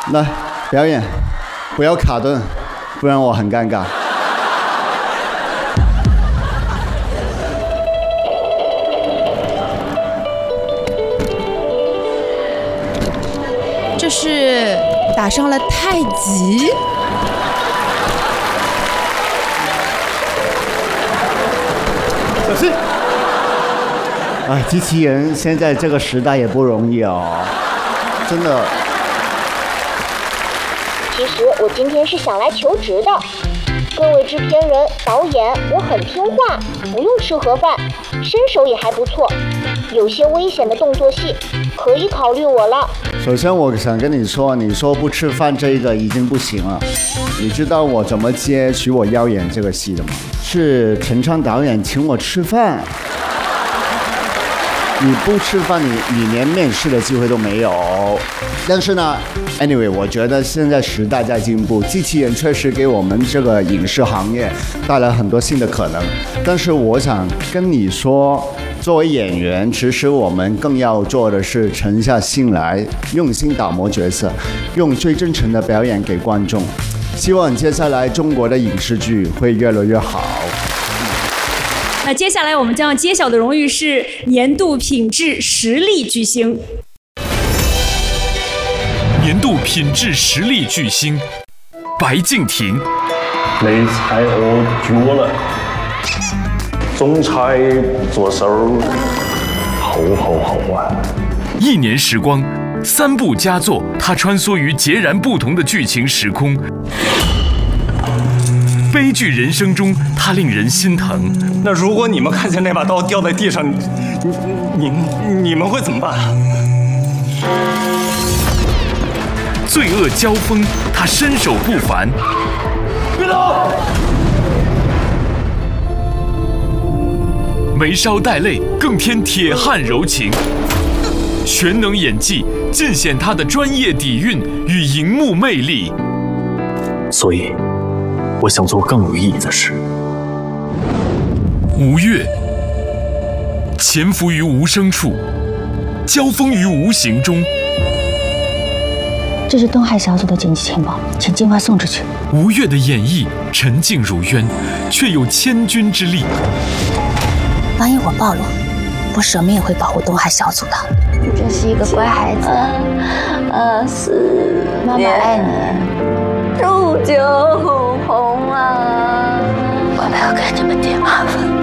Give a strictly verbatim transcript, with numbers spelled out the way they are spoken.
来表演，不要卡顿，不然我很尴尬。 这是打上了太极。 小心！哎，机器人现在这个时代也不容易哦，真的。 其实我今天是想来求职的，各位制片人、导演，我很听话，不用吃盒饭，身手也还不错，有些危险的动作戏可以考虑我了。 首先，我想跟你说，你说不吃饭这个已经不行了。你知道我怎么接《许我耀眼》这个戏的吗？是陈昌导演请我吃饭。你不吃饭，你你连面试的机会都没有。但是呢 ，anyway， 我觉得现在时代在进步，机器人确实给我们这个影视行业带来很多新的可能。但是我想跟你说，作为演员，其实我们更要做的是沉下心来，用心打磨角色，用最真诚的表演给观众。希望接下来中国的影视剧会越来越好。 那接下来我们将要揭晓的荣誉是年度品质实力巨星。 年度品质实力巨星白敬亭。 你猜我絕啦，中猜左手，好好好啊！ 一年时光，三部佳作，他穿梭于截然不同的剧情时空。悲剧人生中，他令人心疼。 那如果你们看见那把刀掉在地上，你、你、你、你们会怎么办？ 罪恶交锋，他身手不凡。别动！眉梢带泪，更添铁汉柔情。全能演技，尽显他的专业底蕴与荧幕魅力。 所以。我想做更有意义的事。 吴越，潜伏于无声处，交锋于无形中。 这是东海小组的紧急情报，请尽快送出去。 吴越的演绎沉静如渊，却有千钧之力。 万一我暴露，我舍命也会保护东海小组的。你真是一个乖孩子。 啊，是妈妈爱你。 祝酒红啊！ 我没有给你们添麻烦。